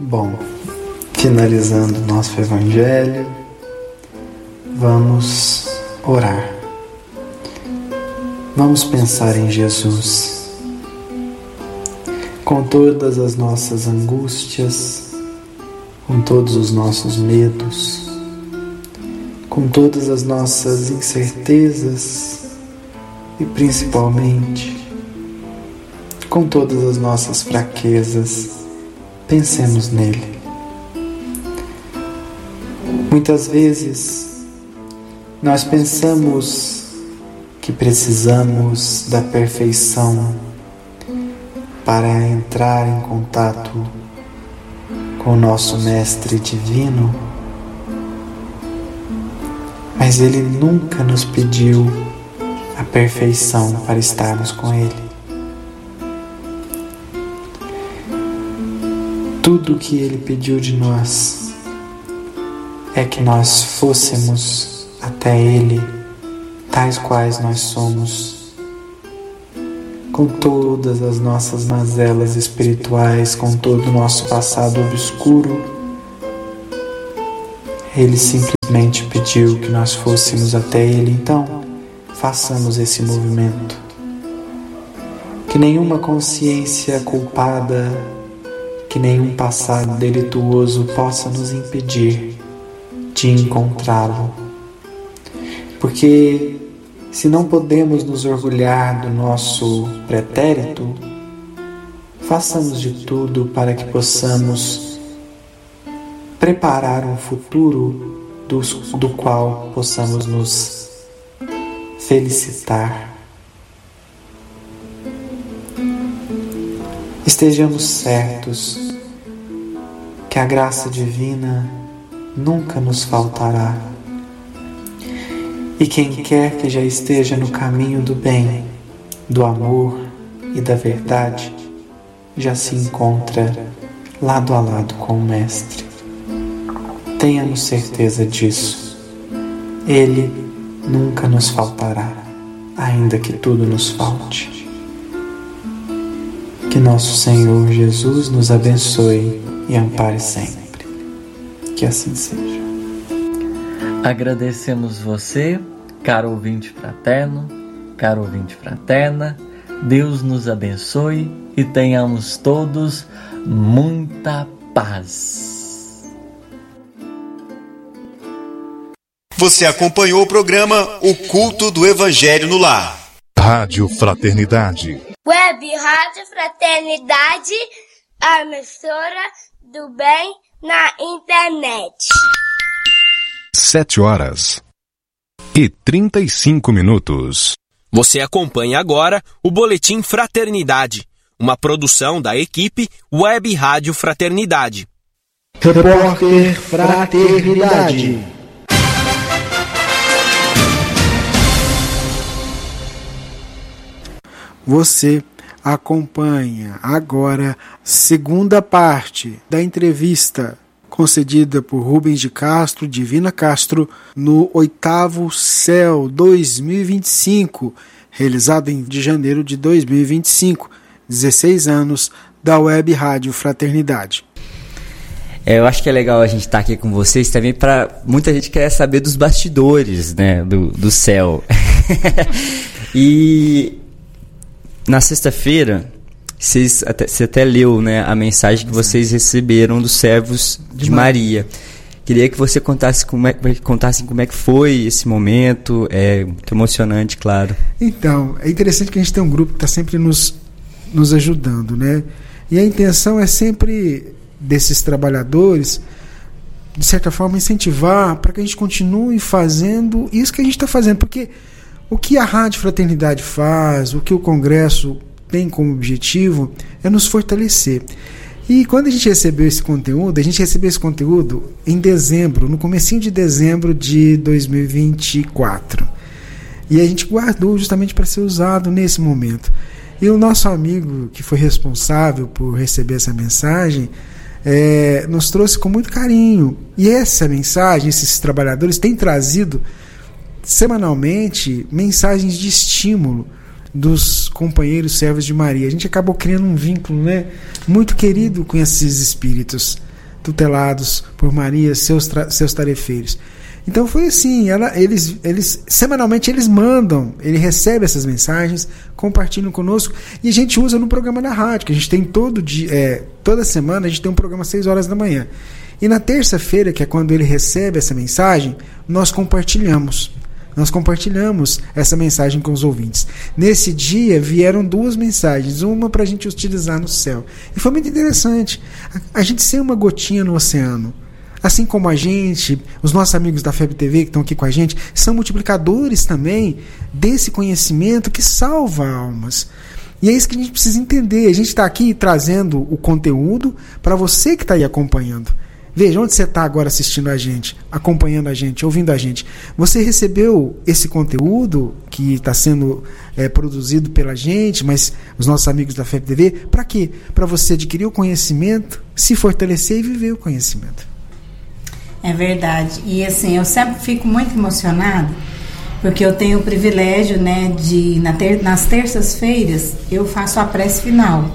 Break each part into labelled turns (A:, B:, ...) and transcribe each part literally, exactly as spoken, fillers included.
A: Bom, finalizando o nosso Evangelho, vamos orar. Vamos pensar em Jesus. Com todas as nossas angústias, com todos os nossos medos, com todas as nossas incertezas e principalmente com todas as nossas fraquezas, pensemos nele. Muitas vezes nós pensamos que precisamos da perfeição para entrar em contato com o nosso Mestre Divino, mas Ele nunca nos pediu a perfeição para estarmos com Ele. Tudo o que Ele pediu de nós é que nós fôssemos até Ele, tais quais nós somos, com todas as nossas mazelas espirituais, com todo o nosso passado obscuro. Ele simplesmente pediu que nós fôssemos até Ele. Então, façamos esse movimento. Que nenhuma consciência culpada, que nenhum passado delituoso possa nos impedir de encontrá-lo. Porque se não podemos nos orgulhar do nosso pretérito, façamos de tudo para que possamos preparar um futuro do, do qual possamos nos felicitar. Estejamos certos que a graça divina nunca nos faltará. E quem quer que já esteja no caminho do bem, do amor e da verdade, já se encontra lado a lado com o Mestre. Tenhamos certeza disso. Ele nunca nos faltará, ainda que tudo nos falte. Que nosso Senhor Jesus nos abençoe e ampare sempre. Que assim seja.
B: Agradecemos você, caro ouvinte fraterno, caro ouvinte fraterna. Deus nos abençoe e tenhamos todos muita paz.
C: Você acompanhou o programa O Culto do Evangelho no Lar.
D: Rádio Fraternidade.
E: Web Rádio Fraternidade, a emissora do bem na internet.
D: Sete horas e trinta e cinco minutos.
F: Você acompanha agora o Boletim Fraternidade, uma produção da equipe Web Rádio Fraternidade.
G: Repórter Fraternidade. Você acompanha agora a segunda parte da entrevista concedida por Rubens de Castro, Divina Castro, no oitavo Céu dois mil e vinte e cinco, realizado em de janeiro de dois mil e vinte e cinco, dezesseis anos da Web Rádio Fraternidade.
H: É, eu acho que é legal a gente estar aqui com vocês também, para muita gente quer saber dos bastidores, né, do, do céu. E na sexta-feira, vocês até, você até leu, né, a mensagem que vocês receberam dos servos de, de Maria. Queria que você contasse como é, contasse como é que foi esse momento, é muito emocionante, claro.
G: Então, é interessante que a gente tem um grupo que está sempre nos, nos ajudando, né? E a intenção é sempre desses trabalhadores, de certa forma, incentivar para que a gente continue fazendo isso que a gente está fazendo, porque o que a Rádio Fraternidade faz, o que o Congresso tem como objetivo é nos fortalecer. E quando a gente recebeu esse conteúdo, a gente recebeu esse conteúdo em dezembro, no comecinho de dezembro de dois mil e vinte e quatro. E a gente guardou justamente para ser usado nesse momento. E o nosso amigo que foi responsável por receber essa mensagem é, nos trouxe com muito carinho. E essa mensagem, esses trabalhadores têm trazido semanalmente mensagens de estímulo dos companheiros servos de Maria. A gente acabou criando um vínculo, né, muito querido com esses espíritos, tutelados por Maria, seus, tra- seus tarefeiros. Então foi assim, ela, eles, eles semanalmente eles mandam, ele recebe essas mensagens, compartilham conosco e a gente usa no programa da rádio, que a gente tem todo dia, é, toda semana a gente tem um programa às seis horas da manhã. E na terça-feira, que é quando ele recebe essa mensagem, nós compartilhamos. Nós compartilhamos essa mensagem com os ouvintes. Nesse dia vieram duas mensagens, uma para a gente utilizar no céu. E foi muito interessante. A, a gente ser uma gotinha no oceano. Assim como a gente, os nossos amigos da F E B T V que estão aqui com a gente, são multiplicadores também desse conhecimento que salva almas. E é isso que a gente precisa entender. A gente está aqui trazendo o conteúdo para você que está aí acompanhando. Veja, onde você está agora assistindo a gente, acompanhando a gente, ouvindo a gente. Você recebeu esse conteúdo que está sendo é, produzido pela gente, mas os nossos amigos da F E B T V, para quê? Para você adquirir o conhecimento, se fortalecer e viver o conhecimento.
I: É verdade. E assim, eu sempre fico muito emocionada, porque eu tenho o privilégio, né, de na ter, nas terças-feiras eu faço a prece final.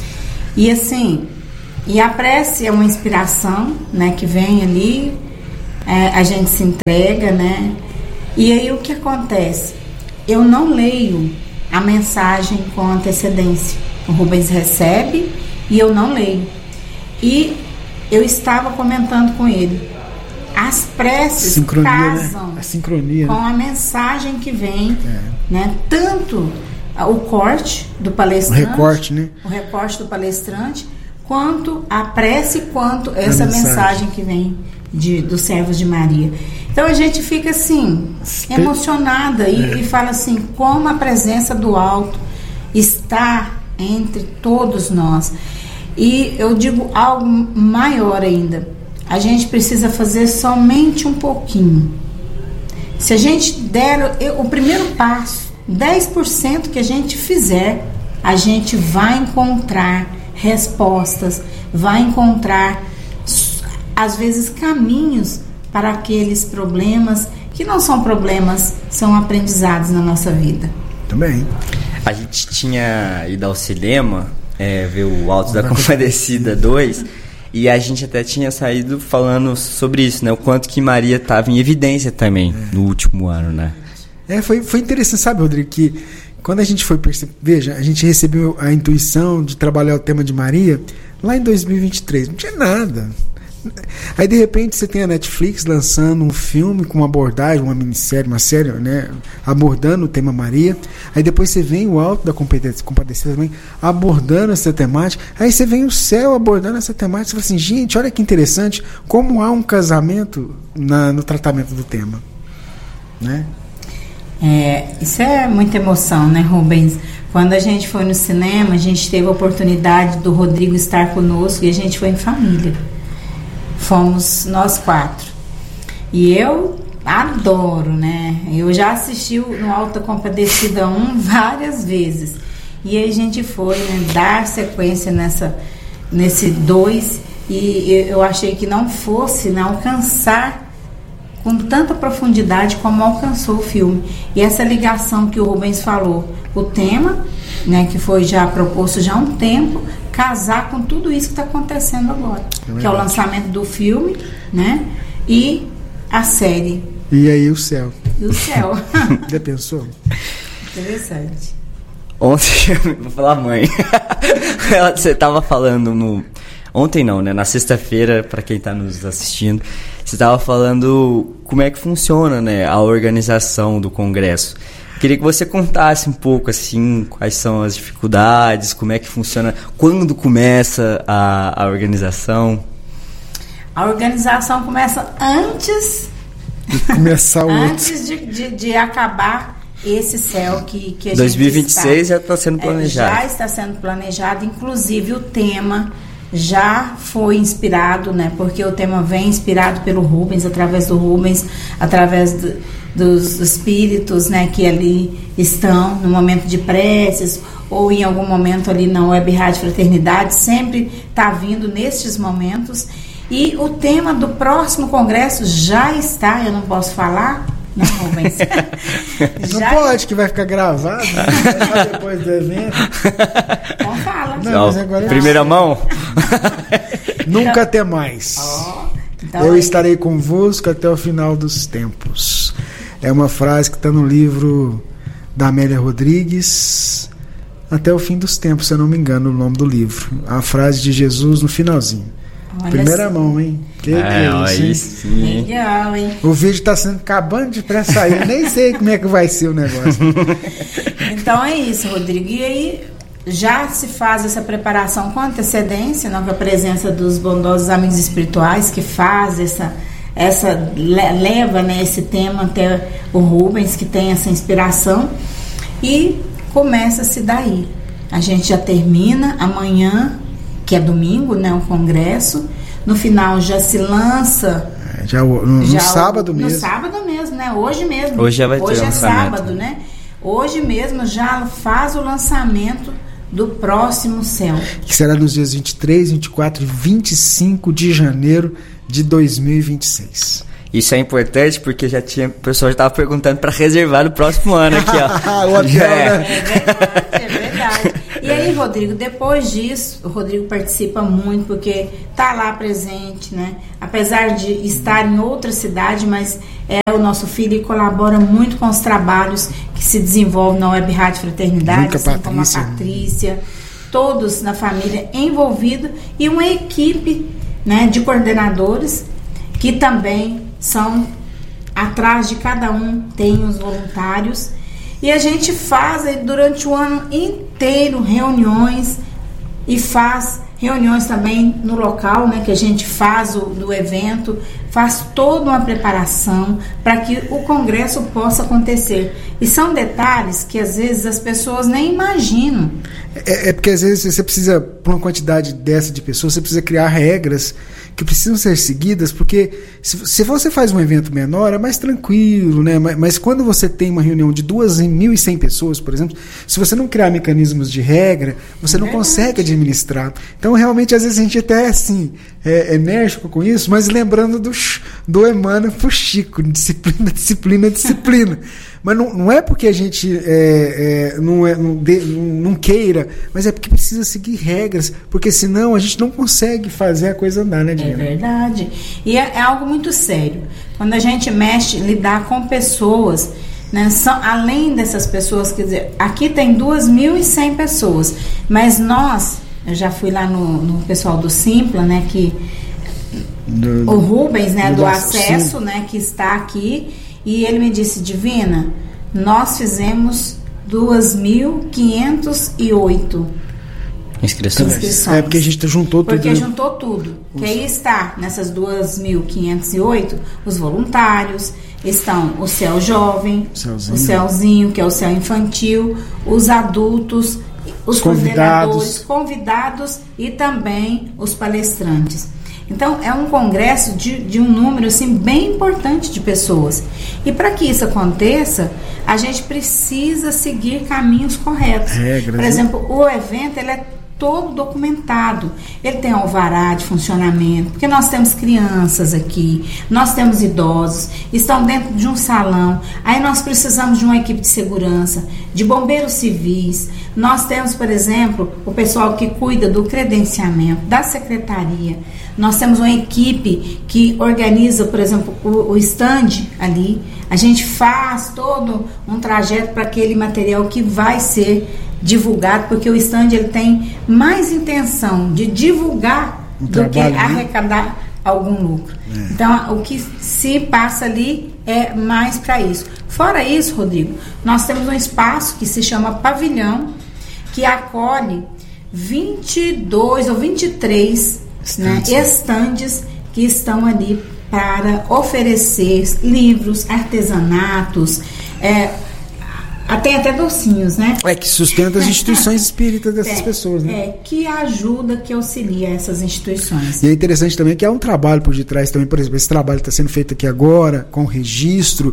I: E assim, e a prece é uma inspiração, né, que vem ali, é, a gente se entrega, né? E aí o que acontece? Eu não leio a mensagem com antecedência. O Rubens recebe e eu não leio. E eu estava comentando com ele. As preces
G: sincronia,
I: casam,
G: né? A sincronia,
I: com
G: né?
I: a mensagem que vem,
G: é.
I: né? Tanto o corte do palestrante,
G: o recorte, né?
I: o recorte do palestrante, quanto a prece, quanto essa
G: mensagem.
I: mensagem que vem de, dos servos de Maria. Então a gente fica assim, emocionada e, é. e fala assim, como a presença do alto está entre todos nós. E eu digo algo maior ainda. A gente precisa fazer somente um pouquinho. Se a gente der o primeiro passo, dez por cento que a gente fizer, a gente vai encontrar respostas, vai encontrar, às vezes, caminhos para aqueles problemas que não são problemas, são aprendizados na nossa vida.
G: Também.
H: A gente tinha ido ao cinema, é, ver o Alto da Compadecida dois, e a gente até tinha saído falando sobre isso, né? O quanto que Maria estava em evidência também é. no último ano, né?
G: É, foi, foi interessante, sabe, Rodrigo, que quando a gente foi perceber... Veja, a gente recebeu a intuição de trabalhar o tema de Maria lá em dois mil e vinte e três. Não tinha nada. Aí, de repente, você tem a Netflix lançando um filme com uma abordagem, uma minissérie, uma série, né, abordando o tema Maria. Aí depois você vem o Alto da Compadecida também abordando essa temática. Aí você vem o Céu abordando essa temática. Você fala assim, gente, olha que interessante como há um casamento na, no tratamento do tema. Né?
I: É, isso é muita emoção, né, Rubens? Quando a gente foi no cinema, a gente teve a oportunidade do Rodrigo estar conosco e a gente foi em família. Fomos nós quatro. E eu adoro, né? Eu já assisti no Alto da Compadecida um várias vezes. E aí a gente foi, né, dar sequência nessa, nesse dois. E eu achei que não fosse, né, alcançar com tanta profundidade como alcançou o filme. E essa ligação que o Rubens falou, o tema, né, que foi já proposto já há um tempo, casar com tudo isso que está acontecendo agora, é que é o lançamento do filme, né, e a série.
G: E aí o céu.
I: E o céu.
G: Já pensou?
I: Interessante.
H: Ontem, vou falar mãe, você estava falando no... Ontem não, né, na sexta-feira, para quem está nos assistindo, você estava falando como é que funciona, né, a organização do congresso. Queria que você contasse um pouco, assim, quais são as dificuldades, como é que funciona, quando começa a, a organização.
I: A organização começa antes,
G: de começar o
I: antes de, de, de acabar esse céu que, que a
H: dois mil e vinte e seis
I: gente está,
H: já está sendo planejado.
I: É, já está sendo planejado, inclusive o tema já foi inspirado, né? Porque o tema vem inspirado pelo Rubens, através do Rubens, através do, dos espíritos, né, que ali estão no momento de preces ou em algum momento ali na Web Rádio Fraternidade, sempre está vindo nestes momentos. E o tema do próximo congresso já está, eu não posso falar Não, Rubens.
G: Não
I: Já...
G: pode, que vai ficar gravado, né? Só depois do evento.
I: Então fala.
G: Não, mas agora
H: primeira
G: eu...
H: mão?
G: Nunca até mais.
I: Oh, então
G: eu
I: é...
G: estarei convosco até o final dos tempos. É uma frase que está no livro da Amélia Rodrigues, Até o Fim dos Tempos, se eu não me engano, o nome do livro. A frase de Jesus no finalzinho.
I: Olha
G: Primeira
I: assim.
G: mão, hein? Que
H: É,
G: que é
H: aí
G: isso,
H: sim.
I: Legal, hein?
G: O vídeo está sendo acabando de pra sair. Eu nem sei como é que vai ser o negócio.
I: Então é isso, Rodrigo. E aí já se faz essa preparação com antecedência, não, com a presença dos bondosos amigos espirituais que faz essa, essa leva, né, esse tema até o Rubens, que tem essa inspiração, e começa-se daí. A gente já termina amanhã, que é domingo, né, o congresso. No final já se lança.
G: Já, no, no
I: já
G: sábado
I: o,
G: mesmo.
I: No sábado mesmo, né? Hoje mesmo.
H: Hoje já vai ter
I: Hoje é
H: lançamento.
I: sábado, né? Hoje mesmo já faz o lançamento do próximo céu.
G: Que será nos dias vinte e três, vinte e quatro e vinte e cinco de janeiro de dois mil e vinte e seis.
H: Isso é importante porque já tinha, o pessoal já estava perguntando para reservar no próximo ano aqui, ó.
G: O hotel,
H: é.
G: né?
I: É verdade, é verdade. E aí, Rodrigo, depois disso, o Rodrigo participa muito porque tá lá presente, né? Apesar de estar em outra cidade, mas é o nosso filho e colabora muito com os trabalhos que se desenvolvem na Web Rádio Fraternidade, assim como a Patrícia, todos na família envolvidos, e uma equipe, né, de coordenadores que também são, atrás de cada um tem os voluntários, e a gente faz aí, durante o ano inteiro reuniões, e faz reuniões também no local, né, que a gente faz o, do evento, faz toda uma preparação para que o congresso possa acontecer. E são detalhes que às vezes as pessoas nem imaginam.
G: É, é porque às vezes você precisa, para uma quantidade dessa de pessoas, você precisa criar regras que precisam ser seguidas, porque se, se você faz um evento menor, é mais tranquilo, né? Mas, mas quando você tem uma reunião de duas mil e cem pessoas, por exemplo, se você não criar mecanismos de regra, você não consegue administrar. Então, realmente, às vezes a gente até é assim, é enérgico com isso, mas lembrando do, do Emmanuel pro Chico, disciplina, disciplina, disciplina. Mas não, não é porque a gente é, é, não, é, não, de, não, não queira, mas é porque precisa seguir regras, porque senão a gente não consegue fazer a coisa andar, né, Diana?
I: É verdade. E é, é algo muito sério. Quando a gente mexe, lidar com pessoas, né, são, além dessas pessoas, quer dizer, aqui tem duas mil e cem pessoas, mas nós, eu já fui lá no, no pessoal do Simpla, né, que do, o Rubens, né, do, do acesso, né, que está aqui. E ele me disse, Divina, nós fizemos duas mil quinhentos e oito
H: inscrições.
I: inscrições.
G: É porque a gente juntou tudo.
I: Porque juntou tudo. Os... Que aí está, nessas duas mil quinhentos e oito, os voluntários, estão o Céu Jovem,
G: Céuzinho.
I: o Céuzinho, que é o Céu Infantil, os adultos, os,
G: os convidados.
I: coordenadores, convidados e também os palestrantes. Então, é um congresso de, de um número assim, bem importante de pessoas. E para que isso aconteça, a gente precisa seguir caminhos corretos.
G: Regras,
I: Por exemplo, o evento ele é todo documentado. Ele tem alvará de funcionamento, porque nós temos crianças aqui, nós temos idosos, estão dentro de um salão. Aí nós precisamos de uma equipe de segurança, de bombeiros civis. Nós temos, por exemplo, o pessoal que cuida do credenciamento, da secretaria. Nós temos uma equipe que organiza, por exemplo, o, o stand ali. A gente faz todo um trajeto para aquele material que vai ser divulgado, porque o stand ele tem mais intenção de divulgar um do que arrecadar, né, algum lucro. É. Então, o que se passa ali é mais para isso. Fora isso, Rodrigo, nós temos um espaço que se chama Pavilhão, que acolhe vinte e dois ou vinte e três Né, estandes que estão ali para oferecer livros, artesanatos, é, tem até docinhos, né?
G: É que sustenta as instituições espíritas dessas
I: é,
G: pessoas, né?
I: É, que ajuda, que auxilia essas instituições.
G: E é interessante também que há um trabalho por detrás também, por exemplo, esse trabalho está sendo feito aqui agora, com registro,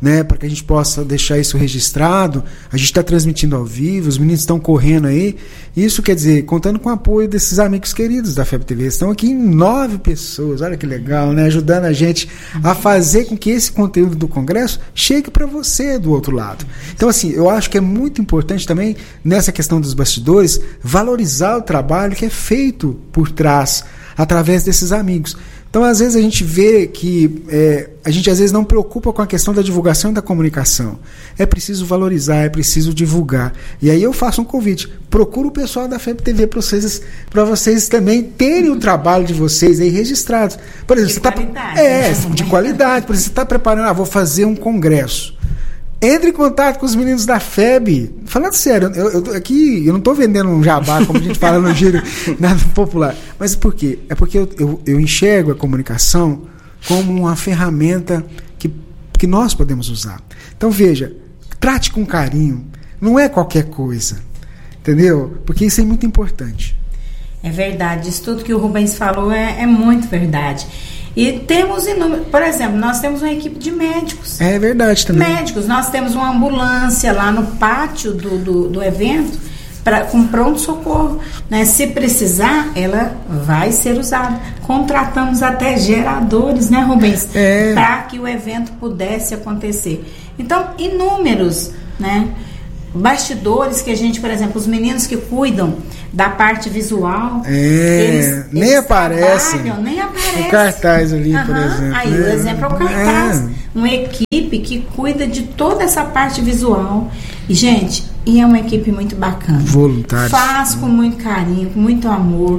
G: né, para que a gente possa deixar isso registrado. A gente está transmitindo ao vivo, os meninos estão correndo aí. Isso quer dizer, contando com o apoio desses amigos queridos da F E B T V. Estão aqui em nove pessoas, olha que legal, né, ajudando a gente a fazer com que esse conteúdo do Congresso chegue para você do outro lado. Então, assim, eu acho que é muito importante também, nessa questão dos bastidores, valorizar o trabalho que é feito por trás, através desses amigos. Então, às vezes, a gente vê que é, a gente, às vezes, não preocupa com a questão da divulgação e da comunicação. É preciso valorizar, é preciso divulgar. E aí eu faço um convite. Procura o pessoal da F E B T V para vocês, para vocês também terem o trabalho de vocês aí registrados. Por exemplo,
I: de
G: você
I: qualidade.
G: Tá, é, de qualidade. Por exemplo, você está preparando, ah, vou fazer um congresso. Entre em contato com os meninos da F E B. Falando sério, eu, eu, aqui eu não estou vendendo um jabá, como a gente fala no gírio nada popular. Mas por quê? É porque eu, eu, eu enxergo a comunicação como uma ferramenta que, que nós podemos usar. Então, veja, trate com carinho. Não é qualquer coisa. Entendeu? Porque isso é muito importante.
I: É verdade. Isso tudo que o Rubens falou é, é muito verdade. E temos inúmeros, por exemplo, nós temos uma equipe de médicos.
G: É verdade também.
I: Médicos, nós temos uma ambulância lá no pátio do, do, do evento pra, com pronto-socorro. Né? Se precisar, ela vai ser usada. Contratamos até geradores, né, Rubens?
G: É.
I: Para que o evento pudesse acontecer. Então, inúmeros, né? Bastidores que a gente, por exemplo, os meninos que cuidam da parte visual,
G: é,
I: eles,
G: nem
I: eles
G: aparece.
I: Nem aparece.
G: O cartaz ali,
I: uhum.
G: por exemplo.
I: Aí
G: né?
I: o exemplo é o cartaz.
G: É.
I: Uma equipe que cuida de toda essa parte visual. E, gente, e é uma equipe muito bacana.
G: Voluntários.
I: Faz com muito carinho, com muito amor.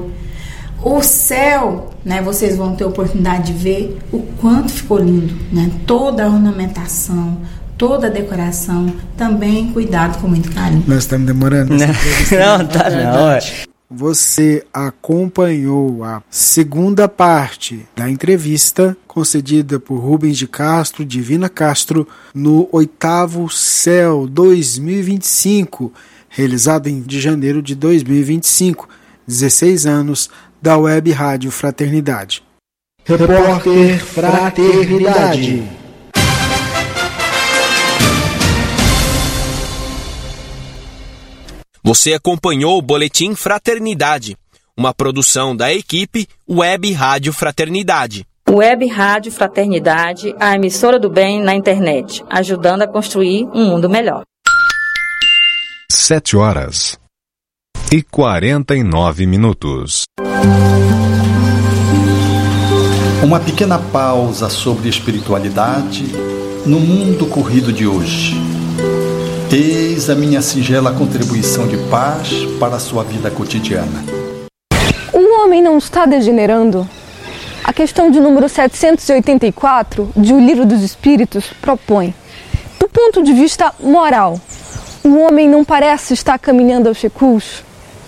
I: O céu, né, vocês vão ter oportunidade de ver o quanto ficou lindo, né? Toda a ornamentação, toda a decoração, também cuidado com muito carinho.
G: Nós estamos demorando.
H: Não, não tá não. É.
G: Você acompanhou a segunda parte da entrevista concedida por Rubens de Castro, Divina Castro, no oitavo Céu dois mil e vinte e cinco, realizado em de janeiro de dois mil e vinte e cinco, dezesseis anos da Web Rádio Fraternidade. Repórter Fraternidade.
F: Você acompanhou o Boletim Fraternidade, uma produção da equipe Web Rádio Fraternidade.
J: Web Rádio Fraternidade, a emissora do bem na internet, ajudando a construir um mundo melhor.
D: Sete horas e quarenta e nove minutos.
K: Uma pequena pausa sobre espiritualidade no mundo corrido de hoje. Eis a minha singela contribuição de paz para a sua vida cotidiana.
L: O homem não está degenerando? A questão de número setecentos e oitenta e quatro de O Livro dos Espíritos propõe. Do ponto de vista moral, o homem não parece estar caminhando aos recuos?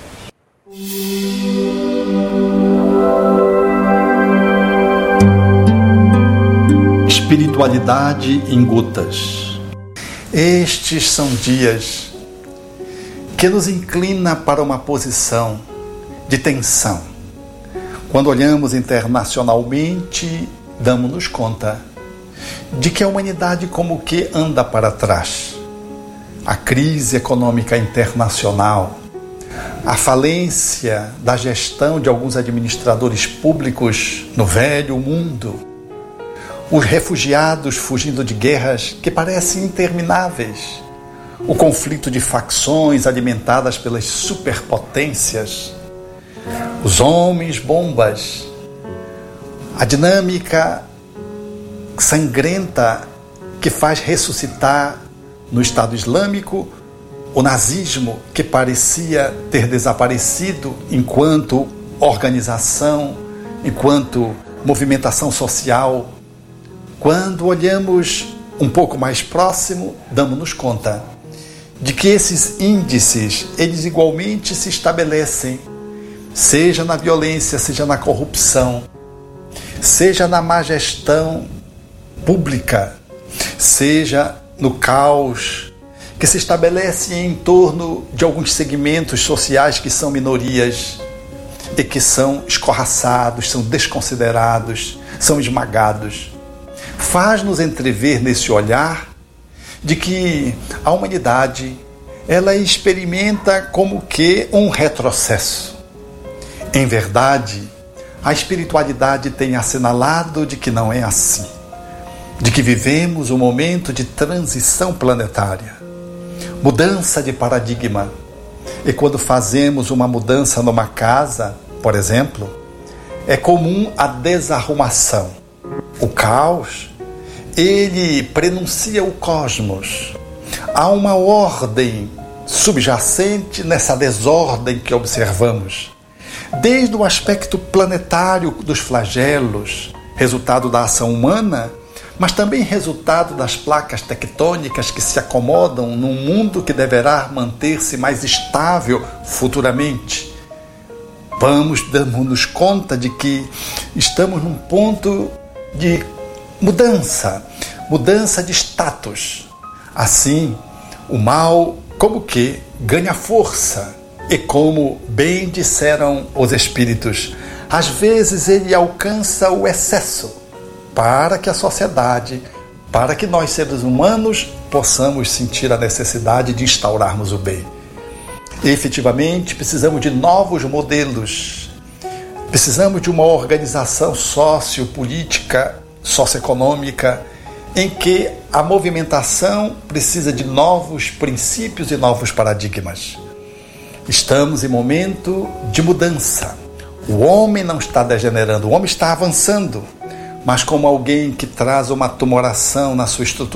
K: Espiritualidade em gotas. Estes são dias que nos inclina para uma posição de tensão. Quando olhamos internacionalmente, damos-nos conta de que a humanidade como que anda para trás. A crise econômica internacional, a falência da gestão de alguns administradores públicos no velho mundo, os refugiados fugindo de guerras que parecem intermináveis, o conflito de facções alimentadas pelas superpotências, os homens bombas, a dinâmica sangrenta que faz ressuscitar no Estado Islâmico o nazismo que parecia ter desaparecido enquanto organização, enquanto movimentação social. Quando olhamos um pouco mais próximo, damos-nos conta de que esses índices, eles igualmente se estabelecem, seja na violência, seja na corrupção, seja na má gestão pública, seja no caos que se estabelece em torno de alguns segmentos sociais que são minorias e que são escorraçados, são desconsiderados, são esmagados. Faz-nos entrever nesse olhar de que a humanidade ela experimenta como que um retrocesso. Em verdade, a espiritualidade tem assinalado de que não é assim, de que vivemos um momento de transição planetária, mudança de paradigma. E quando fazemos uma mudança numa casa, por exemplo, é comum a desarrumação. O caos, ele prenuncia o cosmos. Há uma ordem subjacente nessa desordem que observamos. Desde o aspecto planetário dos flagelos, resultado da ação humana, mas também resultado das placas tectônicas que se acomodam num mundo que deverá manter-se mais estável futuramente. Vamos dando-nos conta de que estamos num ponto de mudança, mudança de status. Assim, o mal como que ganha força. E como bem disseram os espíritos, às vezes ele alcança o excesso para que a sociedade, para que nós seres humanos possamos sentir a necessidade de instaurarmos o bem. E, efetivamente, precisamos de novos modelos, precisamos de uma organização sociopolítica, socioeconômica, em que a movimentação precisa de novos princípios e novos paradigmas. Estamos em momento de mudança. O homem não está degenerando, o homem está avançando, mas como alguém que traz uma tumoração na sua estrutura